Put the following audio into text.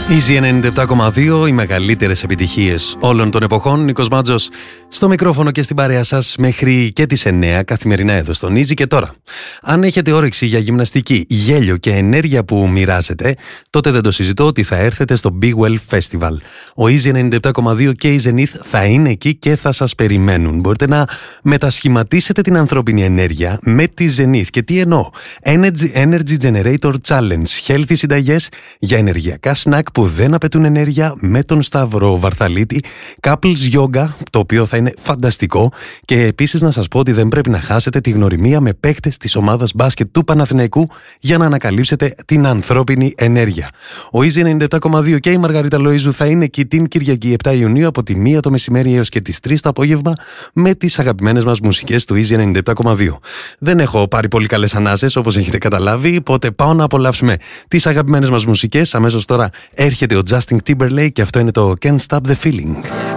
Easy 97,2, οι μεγαλύτερες επιτυχίες όλων των εποχών. Νίκος Μάτζος στο μικρόφωνο και στην παρέα σας μέχρι και τις 9 καθημερινά εδώ στον Easy. Και τώρα, αν έχετε όρεξη για γυμναστική, γέλιο και ενέργεια που μοιράζετε, τότε δεν το συζητώ ότι θα έρθετε στο Be Well Festival. Ο Easy 97,2 και η Zenith θα είναι εκεί και θα σας περιμένουν. Μπορείτε να μετασχηματίσετε την ανθρώπινη ενέργεια με τη Zenith. Και τι εννοώ? Energy Generator Challenge. Healthy συνταγές για ενεργειακά snack που δεν απαιτούν ενέργεια με τον Σταύρο Βαρθαλίτη. Couples Yoga, το οποίο θα είναι φανταστικό. Και επίσης να σας πω ότι δεν πρέπει να χάσετε τη γνωριμία με παίκτες της ομάδας μπάσκετ του Παναθηναϊκού για να ανακαλύψετε την ανθρώπινη ενέργεια. Ο Easy 97,2 και η Μαργαρίτα Λοΐζου θα είναι εκεί την Κυριακή 7 Ιουνίου από τη 1 το μεσημέρι έως και τις 3 το απόγευμα με τις αγαπημένες μας μουσικές του Easy 97,2. Δεν έχω πάρει πολύ καλές ανάσες όπως έχετε καταλάβει, οπότε πάω να απολαύσουμε τις αγαπημένες μας μουσικές. Αμέσως τώρα έρχεται ο Justin Timberlake και αυτό είναι το Can't Stop the Feeling.